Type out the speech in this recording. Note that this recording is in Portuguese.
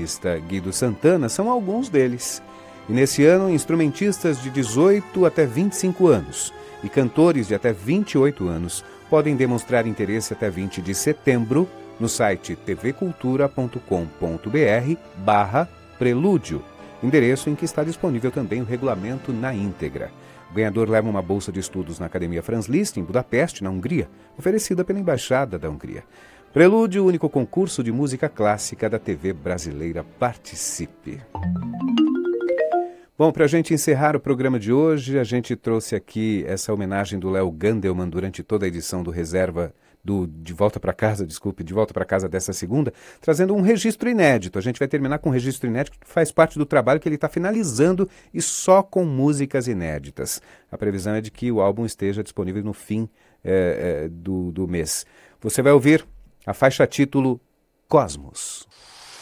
guitarrista Guido Santana são alguns deles. E nesse ano, instrumentistas de 18 até 25 anos e cantores de até 28 anos podem demonstrar interesse até 20 de setembro no site tvcultura.com.br/prelúdio, endereço em que está disponível também o regulamento na íntegra. O ganhador leva uma bolsa de estudos na Academia Franz Liszt, em Budapeste, na Hungria, oferecida pela Embaixada da Hungria. Prelúdio, o único concurso de música clássica da TV brasileira. Participe! Bom, para a gente encerrar o programa de hoje, a gente trouxe aqui essa homenagem do Léo Gandelman durante toda a edição do Reserva De Volta para Casa dessa segunda, trazendo um registro inédito. A gente vai terminar com um registro inédito que faz parte do trabalho que ele está finalizando e só com músicas inéditas. A previsão é de que o álbum esteja disponível no fim do mês. Você vai ouvir a faixa título Cosmos.